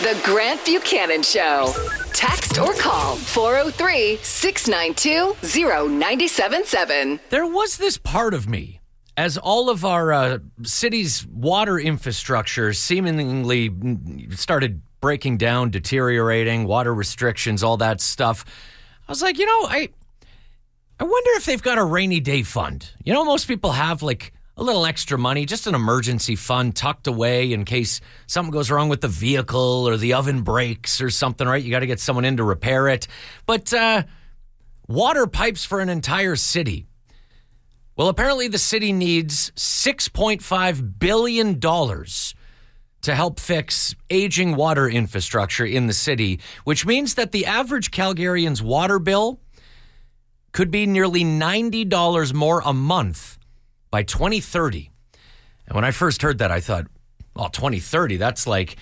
The Grant Buchanan Show. Text or call 403-692-0977. There was this part of me, as all of our city's water infrastructure seemingly started breaking down, deteriorating, water restrictions, all that stuff. I was like, I wonder if they've got a rainy day fund. Most people have like a little extra money, just an emergency fund tucked away in case something goes wrong with the vehicle or the oven breaks or something, right? You got to get someone in to repair it. But water pipes for an entire city. Well, apparently the city needs $6.5 billion to help fix aging water infrastructure in the city, which means that the average Calgarian's water bill could be nearly $90 more a month by 2030. And when I first heard that, I thought, 2030, that's like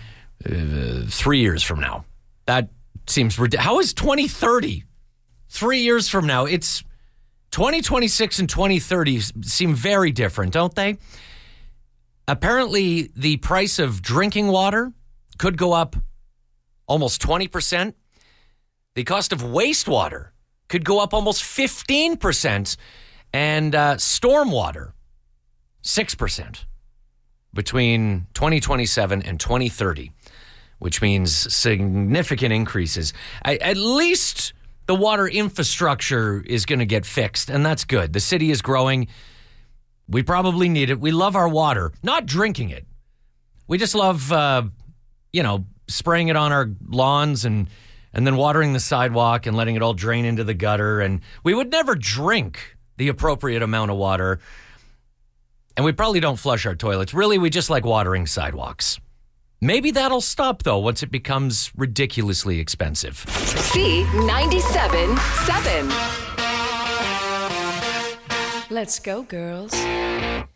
3 years from now. That seems ridiculous. How is 2030? 3 years from now. It's 2026 and 2030 seem very different, don't they? Apparently, the price of drinking water could go up almost 20%. The cost of wastewater could go up almost 15%. And stormwater, 6% between 2027 and 2030, which means significant increases. At least the water infrastructure is going to get fixed, and that's good. The city is growing. We probably need it. We love our water, not drinking it. We just love, spraying it on our lawns and then watering the sidewalk and letting it all drain into the gutter. And we would never drink the appropriate amount of water. And we probably don't flush our toilets. Really, we just like watering sidewalks. Maybe that'll stop, though, once it becomes ridiculously expensive. C97.7. Let's go, girls.